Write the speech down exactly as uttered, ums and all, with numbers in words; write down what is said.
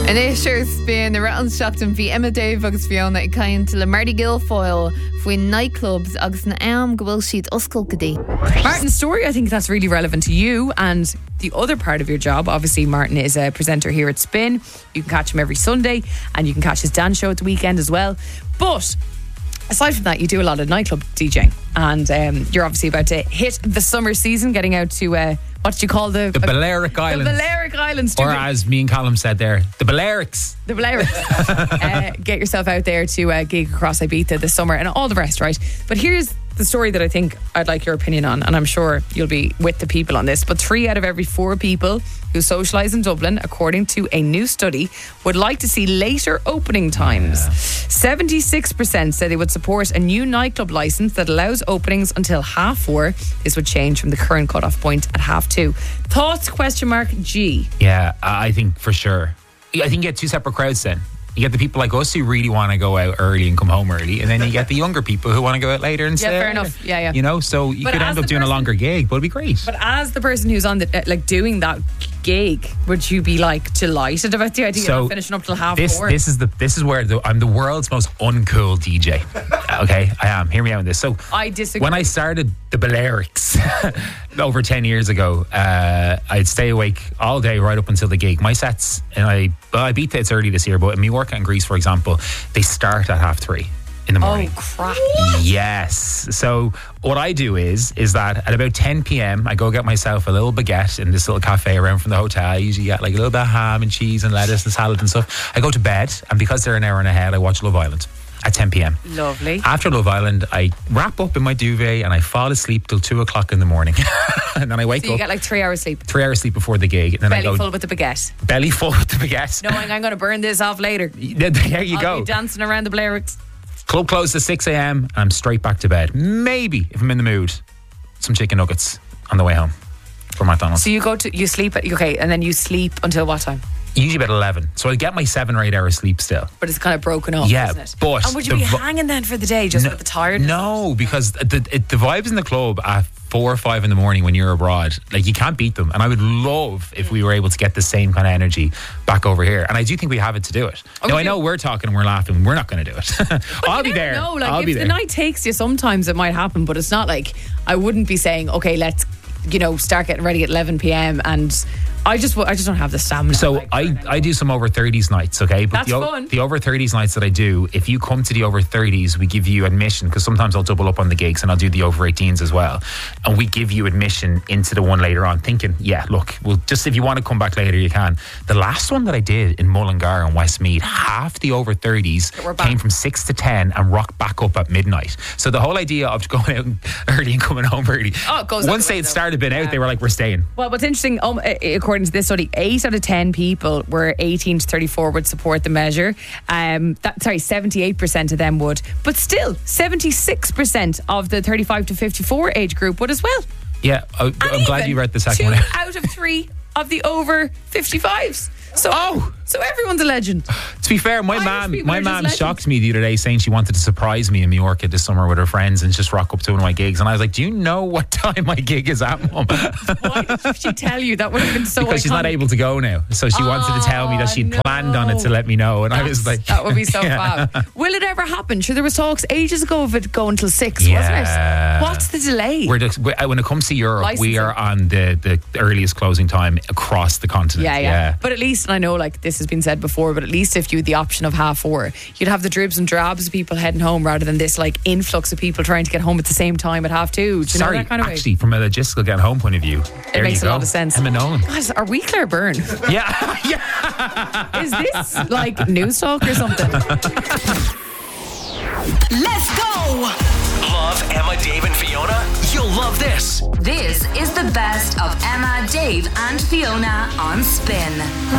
In éisiir Spin na ran seachtain bhí Emma Dave agus Fiona ag caint le Marty Guilfoyle faoin nightclubs agus na am go bhfuil siad oscail go dtí. Martin's story, I think that's really relevant to you and the other part of your job. Obviously, Martin is a presenter here at Spin. You can catch him every Sunday and you can catch his dance show at the weekend as well. But aside from that, you do a lot of nightclub DJing and um, you're obviously about to hit the summer season, getting out to... Uh, what did you call the... The Balearic uh, Islands. The Balearic Islands. Or as me and Callum said there, the Balearics. The Balearics. uh, get yourself out there to uh, gig across Ibiza this summer and all the rest, right? But here's the story that I think I'd like your opinion on, and I'm sure you'll be with the people on this. But three out of every four people who socialise in Dublin, according to a new study, would like to see later opening times. Yeah. seventy-six percent say they would support a new nightclub licence that allows openings until half four. This would change from the current cut-off point at half two. Thoughts, question mark, G? Yeah, I think for sure. I think you get two separate crowds then. You get the people like us who really want to go out early and come home early, and then you get the younger people who want to go out later and stay. Yeah, fair later. enough. Yeah, yeah. You know, so you But could as end up the doing person- a longer gig, but it'd be great. But as the person who's on the uh, like doing that gig, would you be like delighted about the idea So of finishing up till half this four? this is the this is where the, I'm the world's most uncool D J. Okay, I am. Hear me out on this. So I disagree. when I started the Balearics over ten years ago, uh, I'd stay awake all day right up until the gig. My sets, and I well, I beat it's early this year, but in Mallorca and Greece, for example, they start at half three in the morning. Oh crap! Yes. So what I do is is that at about ten p.m. I go get myself a little baguette in this little cafe around from the hotel. I usually get like a little bit of ham and cheese and lettuce and salad and stuff. I go to bed, and because they're an hour and ahead, I watch Love Island at ten p.m. Lovely. After Love Island, I wrap up in my duvet and I fall asleep till two o'clock in the morning. And then I wake So you up. get like three hours sleep. Three hours sleep before the gig. And then Belly I go full with the baguette. belly full with the baguette. Knowing I'm going to burn this off later. There you I'll go. be dancing around the Balearics. Club closes at six a.m. and I'm straight back to bed. Maybe, if I'm in the mood, some chicken nuggets on the way home from McDonald's. So you go to, you sleep at, okay, and then you sleep until what time? Usually about eleven. So I get my seven or eight hours sleep still. But it's kind of broken up, Yeah, isn't it? but And would you the be vi- hanging then for the day just with the tiredness? No, because the, it, the vibes in the club at four or five in the morning when you're abroad, like you can't beat them. And I would love if we were able to get the same kind of energy back over here. And I do think we have it to do it. Oh, now we I do. know we're talking and we're laughing. We're not going to do it. I'll be there. No, like I'll if be the there. night takes you, sometimes it might happen, but it's not like I wouldn't be saying, okay, let's, you know, start getting ready at eleven p.m. and I just I just don't have the stamina. So like, I, I do some over thirties nights, okay? But That's the, o- fun. the over thirties nights that I do, if you come to the over thirties, we give you admission, because sometimes I'll double up on the gigs and I'll do the over eighteens as well. And we give you admission into the one later on, thinking, yeah, look, well, just if you want to come back later, you can. The last one that I did in Mullingar and Westmeath, half the over thirties We're back. came from six to ten and rocked back up at midnight. So the whole idea of going out early and coming home early, Oh, it goes out once the they had window. started being out, Yeah. they were like, we're staying. Well, what's interesting, um, uh, according to this study, eight out of ten people were eighteen to thirty-four would support the measure. Um, that, sorry, seventy-eight percent of them would. But still, seventy-six percent of the thirty-five to fifty-four age group would as well. Yeah, I, And I'm glad even you read the second two one out. out of three of the over fifty-fives. So, Oh! so everyone's a legend. To be fair, my Irish mom, people my are just mom legends. shocked me the other day, saying she wanted to surprise me in Mallorca this summer with her friends and just rock up to one of my gigs. And I was like, "Do you know what time my gig is at, Mum?" Why did she tell you? That would have been so Because she's not iconic. able to go now, so she wanted to tell me that she'd Oh, planned on it to no. let me know. And I was That's- like, that would be so Yeah. fab. Will it ever happen? Sure, there was talks ages ago of it going till six, Yeah. wasn't it? What's the delay? We're just, we- when it comes to Europe, Licensing. we are on the, the earliest closing time across the continent. yeah, yeah, But at least, and I know like this has been said before, but at least if you had the option of half four, you'd have the dribs and drabs of people heading home rather than this like influx of people trying to get home at the same time at half two. Do you Sorry, know that kind of actually, from a logistical getting home point of view, there makes you a go. lot of sense. Emma Nolan. way? Guys, are we Claire Byrne? Yeah, yeah. Is this like news talk or something? Let's go! Love Emma, Dave, and Fiona? You'll love this. This is the best of Emma, Dave, and Fiona on Spin.